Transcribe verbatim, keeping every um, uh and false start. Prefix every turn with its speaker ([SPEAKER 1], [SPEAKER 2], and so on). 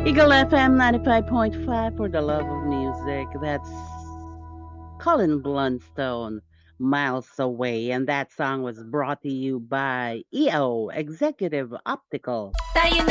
[SPEAKER 1] Eagle F M ninety-five point five for the love of music. That's Colin Blunstone, Miles Away. And that song was brought to you by E O, Executive Optical.
[SPEAKER 2] Tayo